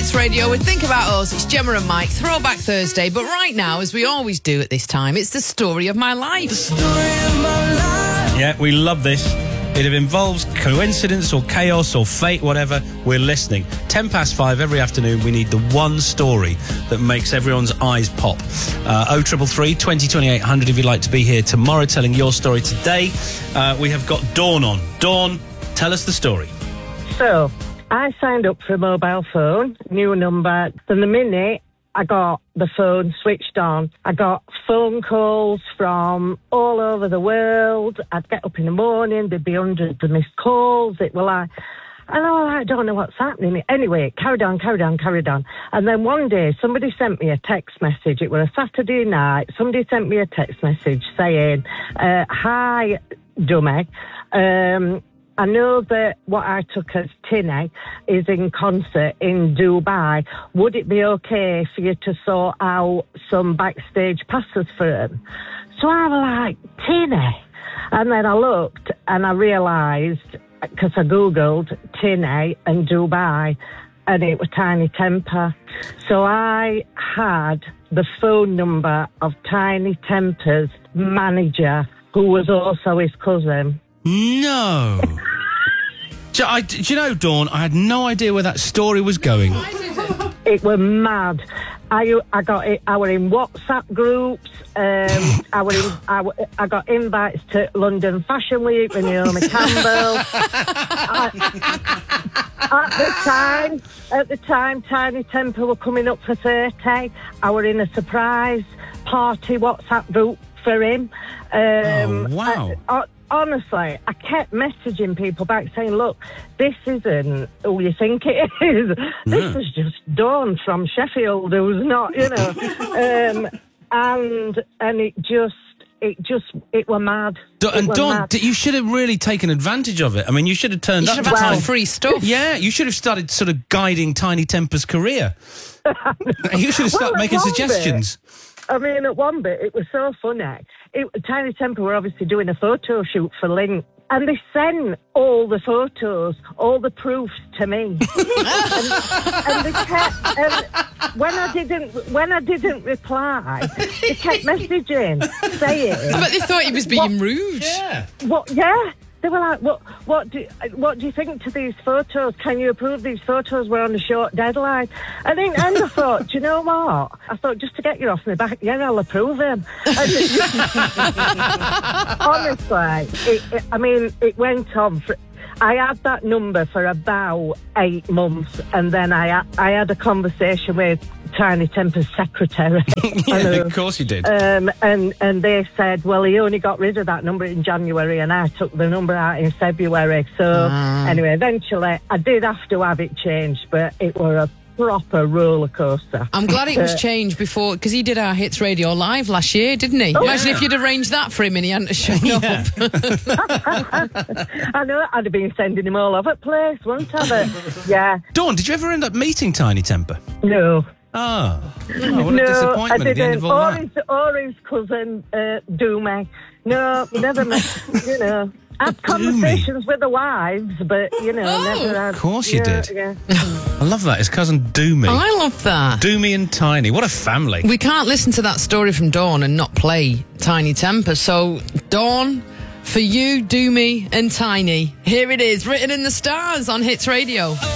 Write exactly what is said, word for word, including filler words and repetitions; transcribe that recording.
Hits Radio with Think About Us. It's Gemma and Mike, Throwback Thursday. But right now, as we always do at this time, it's the story of my life. The story of my life. Yeah, we love this. It involves coincidence or chaos or fate, whatever. We're listening. Ten past five every afternoon. We need the one story that makes everyone's eyes pop. Uh, oh triple three, twenty, twenty-eight hundred if you'd like to be here tomorrow telling your story. Today, uh, we have got Dawn on. Dawn, tell us the story. So, I signed up for a mobile phone, new number. Then the minute I got the phone switched on, I got phone calls from all over the world. I'd get up in the morning, there'd be hundreds of missed calls. It were like, and I don't know what's happening. Anyway, carried on, carried on, carried on. And then one day, somebody sent me a text message. It was a Saturday night. Somebody sent me a text message saying, uh, hi, dummy. Um... I know that what I took as Tinny is in concert in Dubai. Would it be okay for you to sort out some backstage passes for him? So I was like, Tinny? And then I looked and I realised, because I Googled Tinny and Dubai, and it was Tinie Tempah. So I had the phone number of Tinie Tempah's manager, who was also his cousin. No. do, I, do you know, Dawn, I had no idea where that story was going. It was mad. I I got it. I were in WhatsApp groups. Um, I were in. I, were, I got invites to London Fashion Week with Naomi Campbell. I, at the time, at the time, Tinie Tempah were coming up for thirty. I were in a surprise party WhatsApp group for him. Um, oh wow. I, I, Honestly, I kept messaging people back saying, look, this isn't who you think it is. This No. is just Dawn from Sheffield who's not, you know. um, and and it just, it just, it were mad. Da- It and were Dawn, mad. d- you should have really taken advantage of it. I mean, you should have turned You up should to have had Tinie- some free stuff. Yeah, you should have started sort of guiding Tinie Tempah's career. You should have started Well, making one bit- suggestions. I mean, at one bit, it was so funny. It, Tinie Tempah were obviously doing a photo shoot for Link, and they sent all the photos, all the proofs to me. and, and they kept, and when I didn't, when I didn't reply, they kept messaging, saying, I bet they thought he was being rude. Yeah. "What? Yeah." They were like, "What? What do? What do you think to these photos? Can you approve these photos? We're on a short deadline." And then, and I thought, do you know what? I thought, just to get you off my back, yeah, I'll approve him. Honestly, it, it, I mean, it went on. For, I had that number for about eight months, and then I I had a conversation with Tinie Tempah's secretary. Yeah, of course you did. Um, and, and they said, well, he only got rid of that number in January and I took the number out in February. So Ah. anyway, eventually I did have to have it changed, but it was a proper roller coaster. I'm glad it was Uh, changed before, because he did our Hits Radio Live last year, didn't he? Imagine if you'd arranged that for him and he hadn't shown Yeah. up. I know, I'd have been sending him all over the place, wouldn't I? But, yeah, Dawn, did you ever end up meeting Tinie Tempah? no. Oh, oh what a No, I disappointment at the end didn't. of all Or that. his, or his cousin, uh, Doomy. No, never met, you know. Had conversations with the wives, but, you know, Oh, never had... of course you yeah, did. Yeah. I love that. His cousin Doomy. I love that. Doomy and Tinie. What a family. We can't listen to that story from Dawn and not play Tinie Tempah. So, Dawn, for you, Doomy and Tinie, here it is, written in the stars on Hits Radio.